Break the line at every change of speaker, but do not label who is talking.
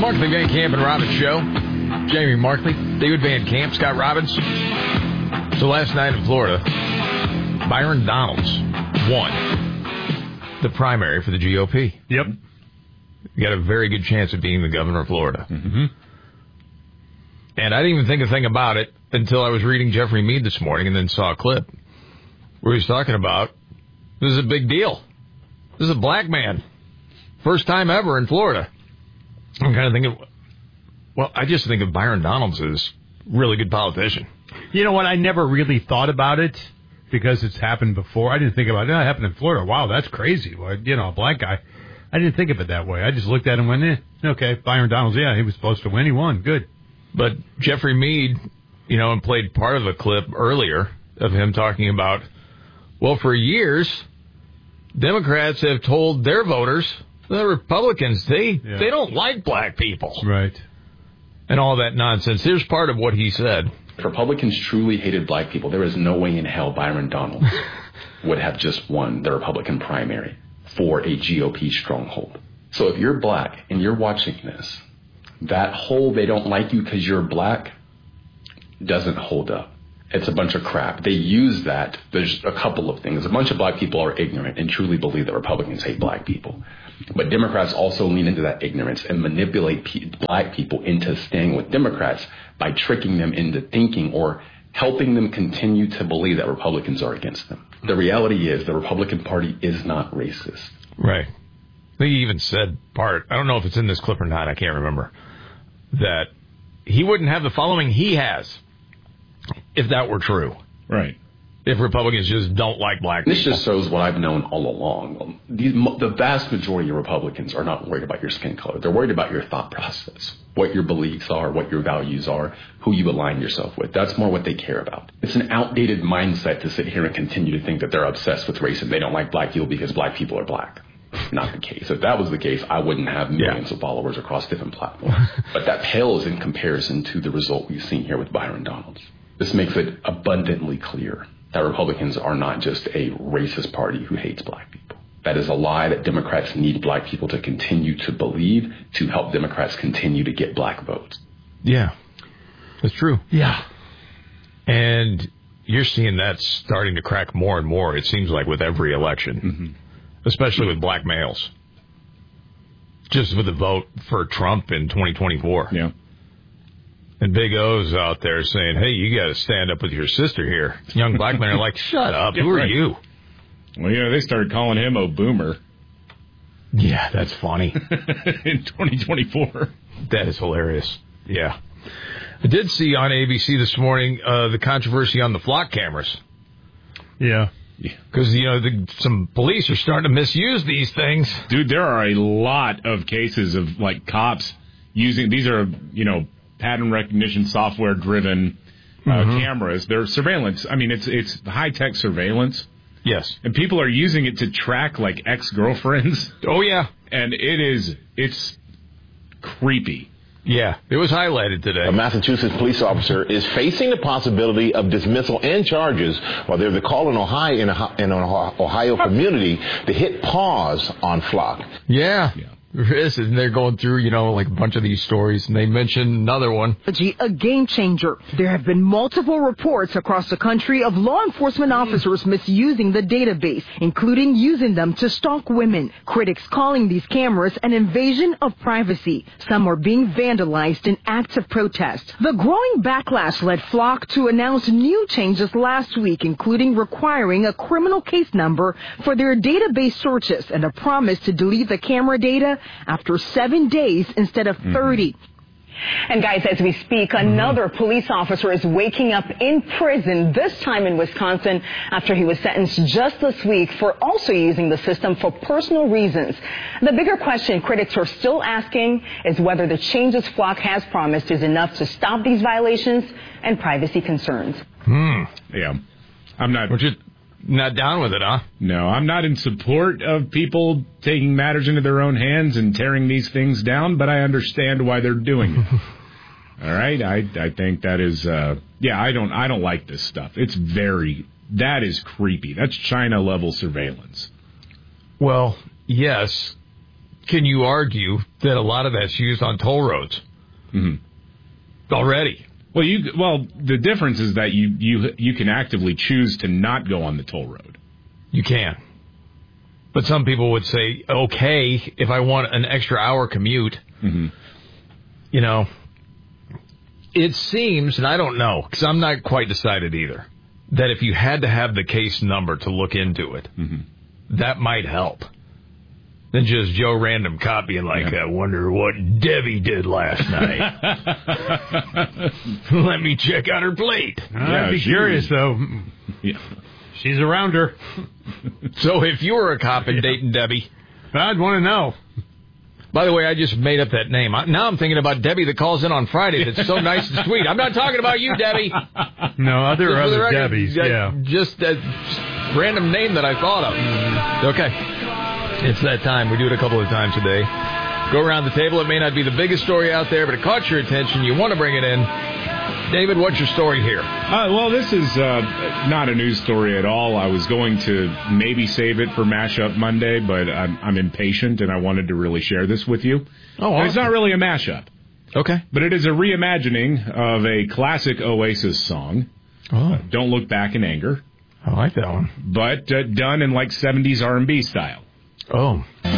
Markley, Van Camp, and Robbins Show. Jamie Markley, David Van Camp, Scott Robbins. So last night in Florida, Byron Donalds won the primary for the GOP.
Yep.
You got a very good chance of being the governor of Florida.
Mm-hmm.
And I didn't even think a thing about it until I was reading Jeffrey Mead this morning and then saw a clip where he was talking about, this is a big deal. This is a black man. First time ever in Florida. I'm kind of thinking, well, I just think of Byron Donalds as a really good politician.
You know what? I never really thought about it because it's happened before. I didn't think about it. It happened in Florida. Wow, that's crazy. Well, you know, a black guy. I didn't think of it that way. I just looked at him and went, okay, Byron Donalds, yeah, he was supposed to win. He won. Good.
But Jeffrey Mead, you know, and played part of a clip earlier of him talking about, well, for years, Democrats have told their voters, the Republicans, they don't like black people.
Right.
And all that nonsense. Here's part of what he said.
If Republicans truly hated black people, there is no way in hell Byron Donalds would have just won the Republican primary for a GOP stronghold. So if you're black and you're watching this, that whole they don't like you because you're black doesn't hold up. It's a bunch of crap. They use that. There's a couple of things. A bunch of black people are ignorant and truly believe that Republicans hate black people. But Democrats also lean into that ignorance and manipulate black people into staying with Democrats by tricking them into thinking or helping them continue to believe that Republicans are against them. The reality is the Republican Party is not racist.
Right. He even said I don't know if it's in this clip or not, I can't remember, that he wouldn't have the following he has if that were true.
Right.
If Republicans just don't like black people.
This just shows what I've known all along. The vast majority of Republicans are not worried about your skin color. They're worried about your thought process, what your beliefs are, what your values are, who you align yourself with. That's more what they care about. It's an outdated mindset to sit here and continue to think that they're obsessed with race and they don't like black people because black people are black. Not the case. If that was the case, I wouldn't have millions of followers across different platforms. But that pales in comparison to the result we've seen here with Byron Donalds. This makes it abundantly clear that Republicans are not just a racist party who hates black people. That is a lie that Democrats need black people to continue to believe to help Democrats continue to get black votes.
Yeah, that's true.
Yeah.
And you're seeing that starting to crack more and more, it seems like, with every election, especially with black males. Just with the vote for Trump in 2024.
Yeah.
And Big O's out there saying, hey, you got to stand up with your sister here. Young black men are like, shut up. Who are you?
Well, you know, they started calling him a boomer.
Yeah, that's funny.
In 2024.
That is hilarious. Yeah. I did see on ABC this morning the controversy on the flock cameras.
Yeah.
Because, you know, some police are starting to misuse these things.
Dude, there are a lot of cases of, like, cops using, these are, you know, pattern recognition software-driven cameras. They're surveillance. I mean, it's high-tech surveillance.
Yes.
And people are using it to track, like, ex-girlfriends.
Oh, yeah.
And it's creepy.
Yeah, it was highlighted today.
A Massachusetts police officer is facing the possibility of dismissal and charges while there's a call in an Ohio community to hit pause on flock.
Yeah. There is, and they're going through, you know, like a bunch of these stories, and they mentioned another one.
A game changer. There have been multiple reports across the country of law enforcement officers misusing the database, including using them to stalk women. Critics calling these cameras an invasion of privacy. Some are being vandalized in acts of protest. The growing backlash led Flock to announce new changes last week, including requiring a criminal case number for their database searches and a promise to delete the camera data after 7 days instead of 30.
And guys, as we speak, another police officer is waking up in prison, this time in Wisconsin, after he was sentenced just this week for also using the system for personal reasons. The bigger question critics are still asking is whether the changes Flock has promised is enough to stop these violations and privacy concerns.
Yeah. I'm not...
Not down with it, huh?
No, I'm not in support of people taking matters into their own hands and tearing these things down, but I understand why they're doing it. All right? I think that is, I don't like this stuff. That is creepy. That's China-level surveillance.
Well, yes, can you argue that a lot of that's used on toll roads already?
Well, the difference is that you can actively choose to not go on the toll road.
You can. But some people would say, okay, if I want an extra hour commute, you know, it seems, and I don't know, because I'm not quite decided either, that if you had to have the case number to look into it, that might help. Than just Joe random cop being like, I wonder what Debbie did last night. Let me check out her plate.
I'd be curious, though. Yeah. She's around her.
So if you were a cop in Dayton, Debbie,
I'd want to know.
By the way, I just made up that name. Now I'm thinking about Debbie that calls in on Friday. That's so nice and sweet. I'm not talking about you, Debbie.
No, other Debbies,
Just a random name that I thought of. Okay. It's that time. We do it a couple of times a day. Go around the table. It may not be the biggest story out there, but it caught your attention. You want to bring it in. David, what's your story here?
Well, this is not a news story at all. I was going to maybe save it for Mashup Monday, but I'm impatient, and I wanted to really share this with you.
Oh, awesome.
It's not really a mashup.
Okay.
But it is a reimagining of a classic Oasis song, Don't Look Back in Anger.
I like that one.
But done in like 70s R&B style.
Oh.